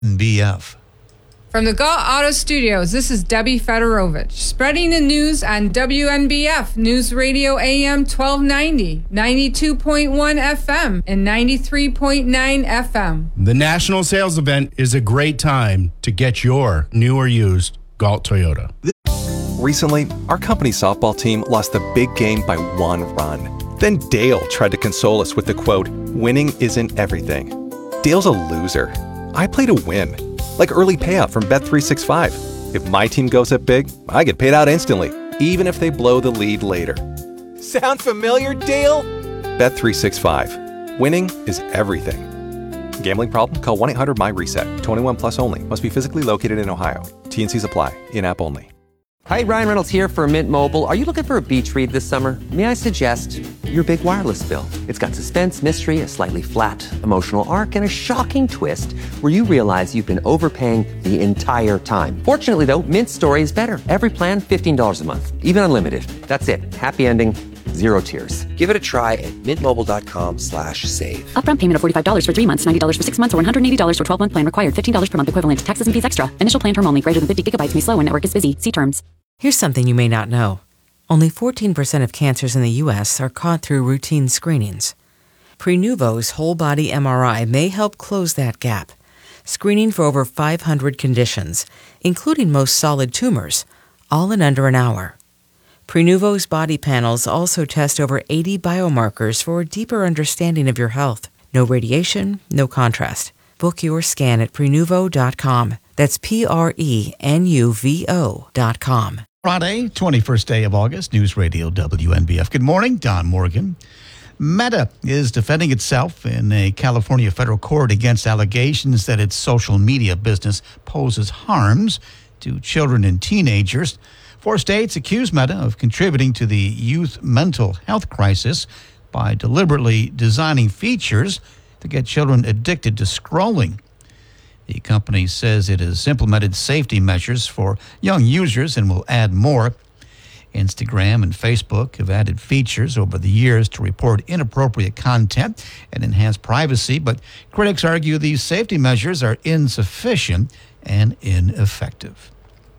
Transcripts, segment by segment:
BF. From the Galt Auto Studios, this is Debbie Fedorovich, spreading the news on WNBF News Radio AM 1290, 92.1 FM, and 93.9 FM. The national sales event is a great time to get your new or used Galt Toyota. Recently, our company softball team lost the big game by 1 run. Then Dale tried to console us with the quote, "Winning isn't everything." Dale's a loser. I play to win. Like early payout from Bet365. If my team goes up big, I get paid out instantly, even if they blow the lead later. Sound familiar, Dale? Bet365. Winning is everything. Gambling problem? Call 1-800-MY-RESET. 21 plus only. Must be physically located in Ohio. T&Cs apply. In-app only. Hi, Ryan Reynolds here for Mint Mobile. Are you looking for a beach read this summer? May I suggest your big wireless bill? It's got suspense, mystery, a slightly flat emotional arc, and a shocking twist where you realize you've been overpaying the entire time. Fortunately, though, Mint's story is better. Every plan, $15 a month. Even unlimited. That's it. Happy ending. Zero tears. Give it a try at mintmobile.com/save. Upfront payment of $45 for 3 months, $90 for 6 months, or $180 for 12-month plan required. $15 per month equivalent. Taxes and fees extra. Initial plan term only. Greater than 50 gigabytes may slow when network is busy. See terms. Here's something you may not know. Only 14% of cancers in the U.S. are caught through routine screenings. Prenuvo's whole-body MRI may help close that gap, screening for over 500 conditions, including most solid tumors, all in under an hour. Prenuvo's body panels also test over 80 biomarkers for a deeper understanding of your health. No radiation, no contrast. Book your scan at Prenuvo.com. That's Prenuvo.com. Friday, 21st day of August, News Radio WNBF. Good morning, Don Morgan. Meta is defending itself in a California federal court against allegations that its social media business poses harms to children and teenagers. 4 states accuse Meta of contributing to the youth mental health crisis by deliberately designing features to get children addicted to scrolling. The company says it has implemented safety measures for young users and will add more. Instagram and Facebook have added features over the years to report inappropriate content and enhance privacy, but critics argue these safety measures are insufficient and ineffective.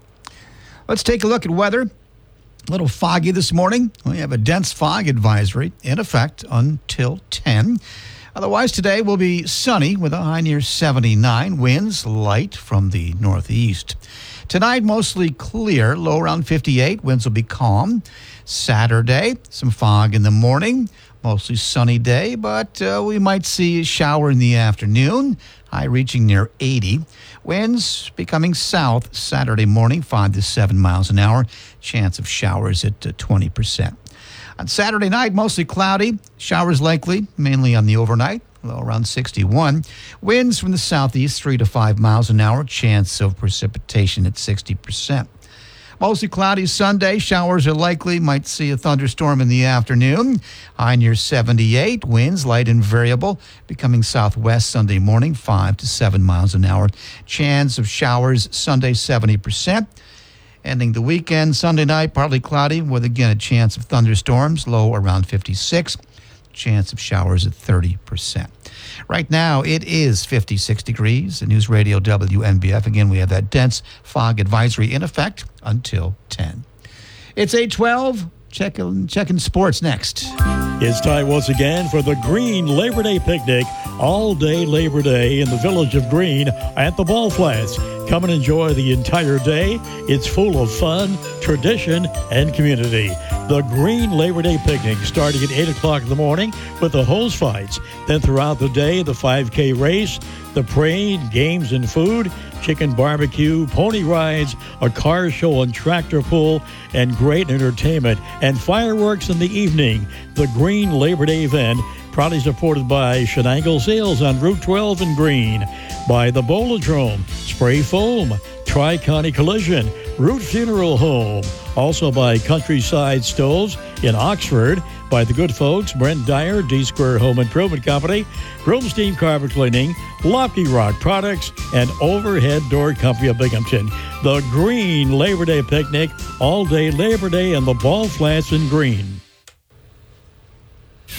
Let's take a look at weather. A little foggy this morning. We have a dense fog advisory in effect until 10. Otherwise, today will be sunny with a high near 79. Winds light from the northeast. Tonight, mostly clear, low around 58. Winds will be calm. Saturday, some fog in the morning. Mostly sunny day, but we might see a shower in the afternoon. High reaching near 80. Winds becoming south Saturday morning, 5 to 7 miles an hour. Chance of showers at 20%. On Saturday night, mostly cloudy. Showers likely, mainly on the overnight, low around 61. Winds from the southeast, 3 to 5 miles an hour. Chance of precipitation at 60%. Mostly cloudy Sunday. Showers are likely. Might see a thunderstorm in the afternoon. High near 78. Winds light and variable. Becoming southwest Sunday morning, 5 to 7 miles an hour. Chance of showers Sunday, 70%. Ending the weekend, Sunday night, partly cloudy with, again, a chance of thunderstorms, low around 56. Chance of showers at 30%. Right now, it is 56 degrees at News Radio WNBF. Again, we have that dense fog advisory in effect until 10. It's 8:12. Checking sports next. It's time once again for the Green Labor Day Picnic. All day Labor Day in the village of Green at the Ball Flats. Come and enjoy the entire day. It's full of fun, tradition, and community. The Green Labor Day Picnic starting at 8 o'clock in the morning with the hose fights. Then throughout the day, the 5K race, the parade, games and food, chicken barbecue, pony rides, a car show and tractor pull, and great entertainment and fireworks in the evening. The Green Labor Day event, proudly supported by Shenango Sales on Route 12 in Green, by the Bolodrome, Spray Foam, Tri-County Collision, Root Funeral Home, also by Countryside Stoves in Oxford, by the good folks Brent Dyer, D-Square Home Improvement Company, Broomstein Carpet Cleaning, Lofty Rock Products, and Overhead Door Company of Binghamton. The Green Labor Day Picnic, all day Labor Day in the Ball Flats in Green.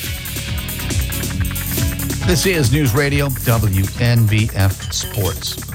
This is News Radio WNBF Sports.